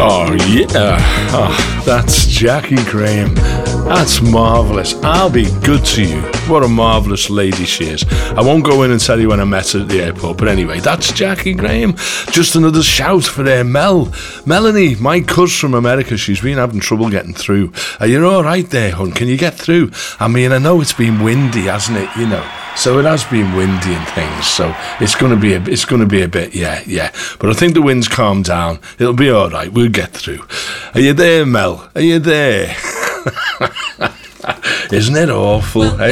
Oh, yeah. Oh, that's Jackie Graham. That's marvellous. I'll be good to you. What a marvellous lady she is. I won't go in and tell you when I met her at the airport, but anyway, that's Jackie Graham. Just another shout for Melanie, my cuz from America. She's been having trouble getting through. Are you all right there, hon? Can you get through? I mean, I know it's been windy, hasn't it? You know. So it has been windy and things, so it's going to be a bit, yeah. But I think the wind's calmed down. It'll be all right. We'll get through. Are you there, Mel? Are you there? Isn't it awful? Well, Hey?